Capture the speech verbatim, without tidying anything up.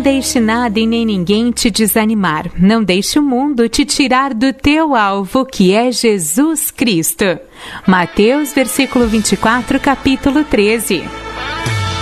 deixe nada e nem ninguém te desanimar. Não deixe o mundo te tirar do teu alvo, que é Jesus Cristo. Mateus, versículo vinte e quatro, capítulo treze.